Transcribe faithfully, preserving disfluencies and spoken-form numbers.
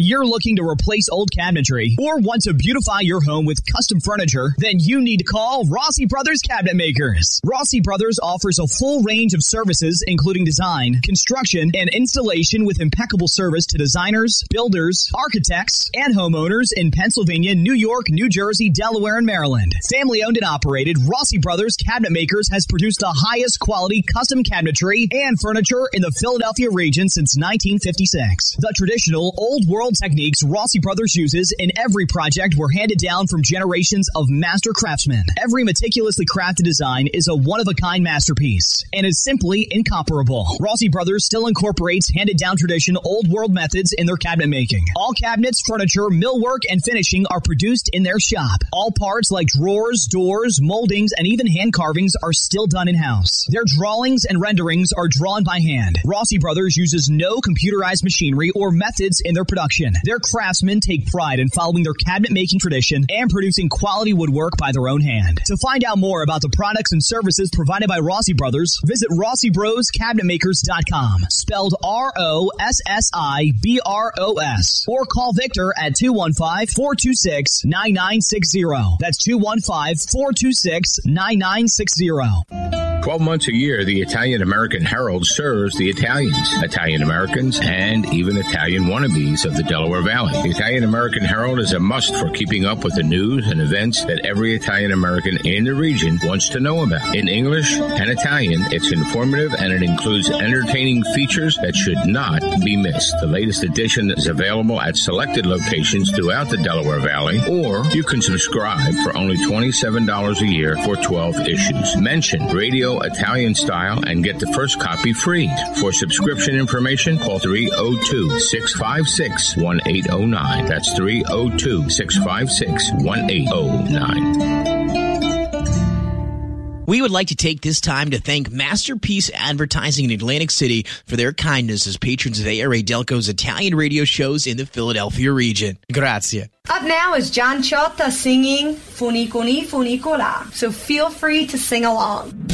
you're looking to replace old cabinetry or want to beautify your home with custom furniture, then you need to call Rossi Brothers Cabinet Makers. Rossi Brothers offers a full range of services, including design, construction, and installation with impeccable service to designers, builders, architects, and homeowners in Pennsylvania, New York, New Jersey, Delaware, and Maryland. Family owned and operated, Rossi Brothers Cabinet Makers has produced the highest quality custom cabinetry and furniture in the Philadelphia region since nineteen fifty-six. The traditional old world techniques Rossi Brothers uses in every project were handed down from generations of master craftsmen. Every meticulously crafted design is a one-of-a-kind masterpiece and is simply incomparable. Rossi Brothers still incorporates handed-down tradition old world methods in their cabinet making. All cabinets, furniture, millwork, and finishing are produced in their shop. All parts like drawers, doors, moldings, and even hand carvings are still done in-house. Their drawings and renderings are drawn by hand. Rossi Brothers uses no computerized machinery or methods in their production. Their craftsmen take pride in following their cabinet-making tradition and producing quality woodwork by their own hand. To find out more about the products and services provided by Rossi Brothers, visit Rossi Bros Cabinet Makers dot com, spelled R O S S I B R O S, or call Victor at two one five, four two six, nine nine six zero. That's two one five, four two six, nine nine six zero. Twelve months a year, the Italian-American Herald serves the Italians, Italian-Americans, and even Italian wannabes of the Delaware Valley. The Italian-American Herald is a must for keeping up with the news and events that every Italian-American in the region wants to know about. In English and Italian, it's informative and it includes entertaining features that should not be missed. The latest edition is available at selected locations throughout the Delaware Valley, or you can subscribe for only twenty-seven dollars a year for twelve issues. Mention Radio Italian Style and get the first copy free. For subscription information, call three oh two, six five six, one eight oh nine. That's three oh two, six five six, one eight oh nine. We would like to take this time to thank Masterpiece Advertising in Atlantic City for their kindness as patrons of A R A Delco's Italian radio shows in the Philadelphia region. Grazie. Up now is John Ciotta singing Funicoli Funicola, so feel free to sing along.